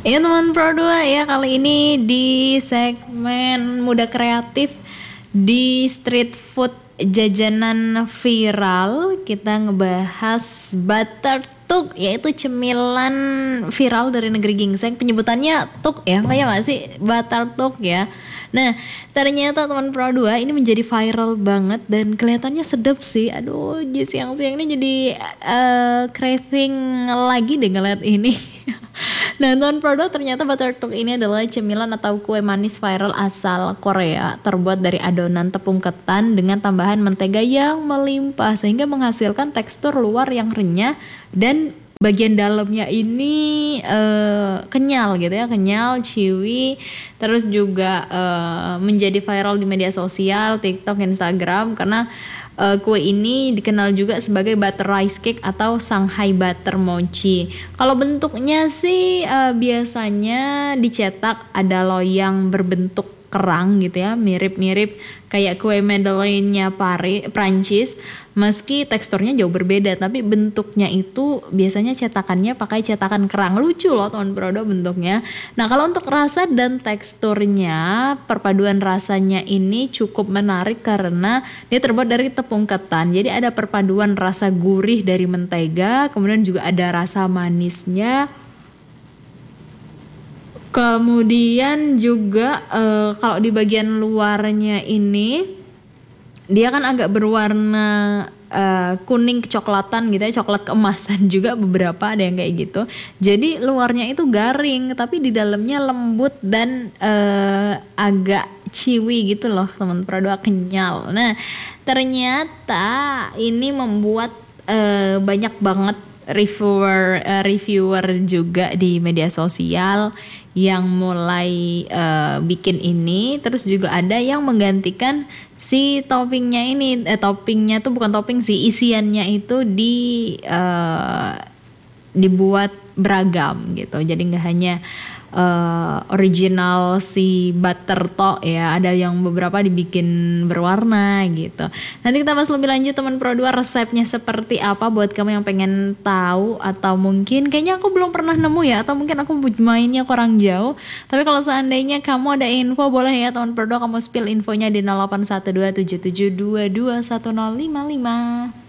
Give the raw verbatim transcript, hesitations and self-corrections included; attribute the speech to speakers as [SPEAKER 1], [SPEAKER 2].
[SPEAKER 1] Iya teman Pro dua ya, kali ini di segmen Muda Kreatif di street food jajanan viral kita ngebahas butter tuk, yaitu cemilan viral dari negeri gingseng. Penyebutannya tuk ya, kayak nggak sih butter tuk ya. Nah ternyata teman Pro dua ini menjadi viral banget dan kelihatannya sedap sih. Aduh, siang-siang ini jadi uh, craving lagi deh ngeliat ini. Nah, teman Pro dua, ternyata butter tuk ini adalah cemilan atau kue manis viral asal Korea, terbuat dari adonan tepung ketan dengan tambahan mentega yang melimpah sehingga menghasilkan tekstur luar yang renyah dan bagian dalamnya ini uh, kenyal gitu ya, kenyal, chewy, terus juga uh, menjadi viral di media sosial, TikTok, Instagram karena Uh, kue ini dikenal juga sebagai butter rice cake atau Shanghai butter mochi. Kalau bentuknya sih uh, biasanya dicetak ada loyang berbentuk kerang gitu ya, mirip-mirip kayak kue Madeleine-nya Paris, Prancis. Meski teksturnya jauh berbeda, tapi bentuknya itu biasanya cetakannya pakai cetakan kerang. Lucu loh teman Pro dua bentuknya. Nah kalau untuk rasa dan teksturnya, perpaduan rasanya ini cukup menarik karena dia terbuat dari tepung ketan. Jadi ada perpaduan rasa gurih dari mentega, kemudian juga ada rasa manisnya. Kemudian juga uh, kalau di bagian luarnya ini dia kan agak berwarna uh, kuning kecoklatan gitu ya, coklat keemasan juga beberapa ada yang kayak gitu. Jadi luarnya itu garing tapi di dalamnya lembut dan uh, agak chewy gitu loh teman Pro dua, kenyal. Nah ternyata ini membuat uh, banyak banget reviewer uh, reviewer juga di media sosial yang mulai uh, bikin ini. Terus juga ada yang menggantikan si toppingnya ini, eh, toppingnya tuh bukan topping sih, isiannya itu di uh, dibuat beragam gitu. Jadi nggak hanya uh, original si butter tok ya, ada yang beberapa dibikin berwarna gitu. Nanti kita bahas lebih lanjut teman Pro dua, resepnya seperti apa buat kamu yang pengen tahu, atau mungkin kayaknya aku belum pernah nemu ya, atau mungkin aku mainnya kurang jauh. Tapi kalau seandainya kamu ada info, boleh ya teman Pro dua kamu spill infonya di nol delapan satu dua tujuh tujuh dua dua satu nol lima lima.